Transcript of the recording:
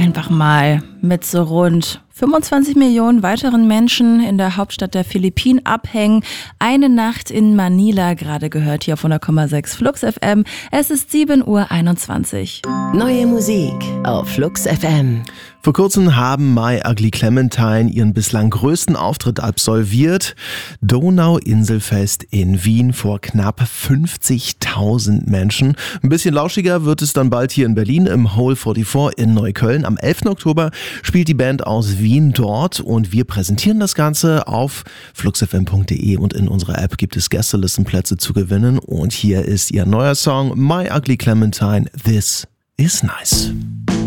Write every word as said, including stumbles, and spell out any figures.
einfach mal mit so rund fünfundzwanzig Millionen weiteren Menschen in der Hauptstadt der Philippinen abhängen. Eine Nacht in Manila, gerade gehört hier auf hundert Komma sechs Flux F M. Es ist sieben Uhr einundzwanzig. Neue Musik auf Flux F M. Vor kurzem haben My Ugly Clementine ihren bislang größten Auftritt absolviert. Donauinselfest in Wien vor knapp fünfzigtausend Menschen. Ein bisschen lauschiger wird es dann bald hier in Berlin im Hole vierundvierzig in Neukölln. Am elften Oktober spielt die Band aus Wien dort und wir präsentieren das Ganze auf flux f m punkt d e und in unserer App gibt es Gästelistenplätze zu gewinnen. Und hier ist ihr neuer Song My Ugly Clementine, This is Nice.